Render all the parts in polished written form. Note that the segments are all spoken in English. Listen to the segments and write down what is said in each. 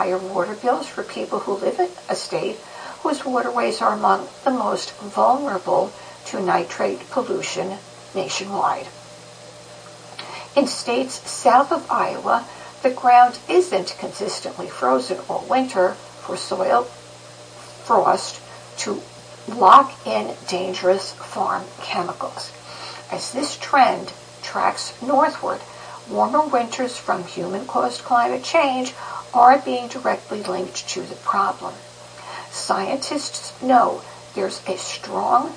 higher water bills for people who live in a state whose waterways are among the most vulnerable to nitrate pollution nationwide. In states south of Iowa, the ground isn't consistently frozen all winter for soil frost to lock in dangerous farm chemicals. As this trend tracks northward, warmer winters from human-caused climate change are being directly linked to the problem. Scientists know there's a strong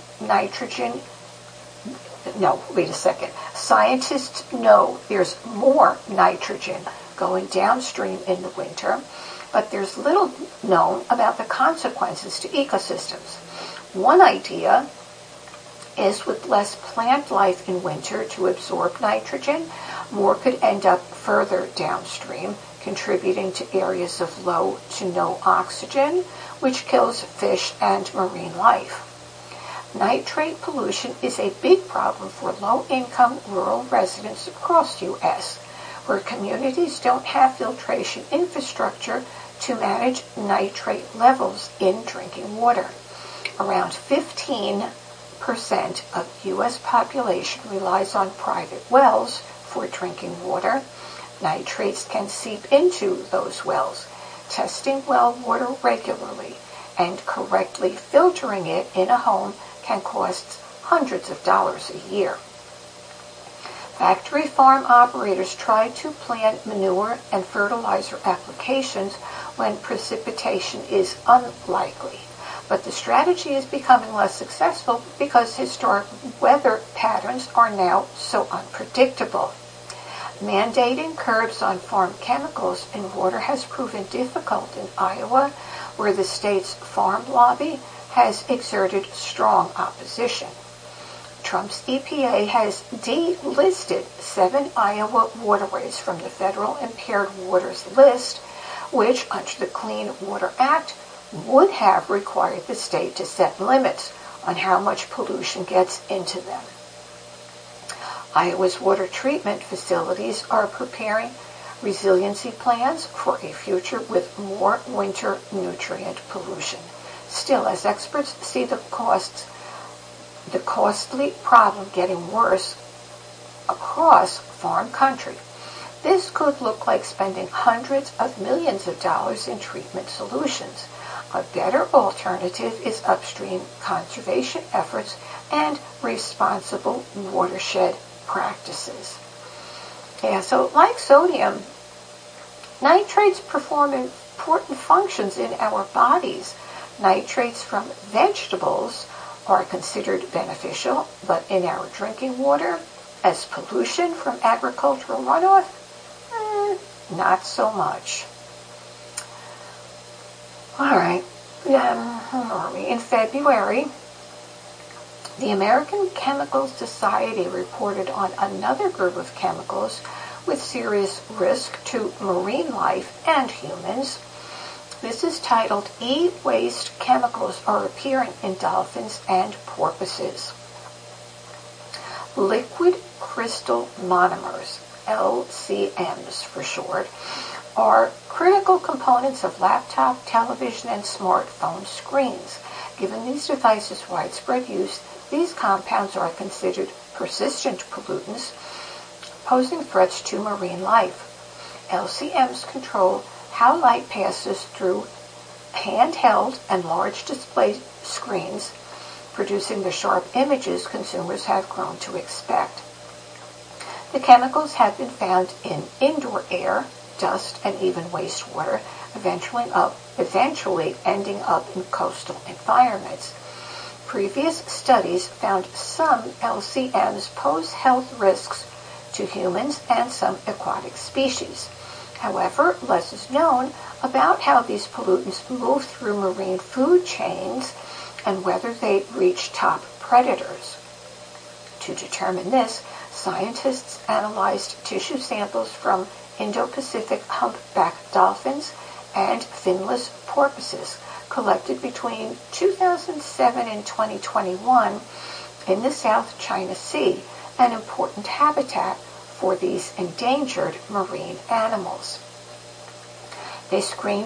Scientists know there's more nitrogen going downstream in the winter, but there's little known about the consequences to ecosystems. One idea is with less plant life in winter to absorb nitrogen, more could end up further downstream, contributing to areas of low to no oxygen, which kills fish and marine life. Nitrate pollution is a big problem for low-income rural residents across the U.S., where communities don't have filtration infrastructure to manage nitrate levels in drinking water. Around 15% of U.S. population relies on private wells for drinking water. Nitrates can seep into those wells. Testing well water regularly and correctly filtering it in a home can cost hundreds of dollars a year. Factory farm operators try to plan manure and fertilizer applications when precipitation is unlikely, but the strategy is becoming less successful because historic weather patterns are now so unpredictable. Mandating curbs on farm chemicals in water has proven difficult in Iowa, where the state's farm lobby has exerted strong opposition. Trump's EPA has delisted 7 Iowa waterways from the federal impaired waters list, which, under the Clean Water Act, would have required the state to set limits on how much pollution gets into them. Iowa's water treatment facilities are preparing resiliency plans for a future with more winter nutrient pollution. Still, as experts see the costly problem getting worse across farm country, this could look like spending hundreds of millions of dollars in treatment solutions. A better alternative is upstream conservation efforts and responsible watershed practices. So like sodium, nitrates perform important functions in our bodies. Nitrates from vegetables are considered beneficial, but in our drinking water, as pollution from agricultural runoff, not so much. All right, where are we? In February, the American Chemical Society reported on another group of chemicals with serious risk to marine life and humans. This is titled E-Waste Chemicals Are Appearing in Dolphins and Porpoises. Liquid crystal monomers, LCMs for short, are critical components of laptop, television, and smartphone screens. Given these devices' widespread use, these compounds are considered persistent pollutants, posing threats to marine life. LCMs control how light passes through handheld and large display screens, producing the sharp images consumers have grown to expect. The chemicals have been found in indoor air, dust, and even wastewater, eventually ending up in coastal environments. Previous studies found some LCMs pose health risks to humans and some aquatic species. However, less is known about how these pollutants move through marine food chains and whether they reach top predators. To determine this, scientists analyzed tissue samples from Indo-Pacific humpback dolphins and finless porpoises collected between 2007 and 2021 in the South China Sea, an important habitat for these endangered marine animals. They screened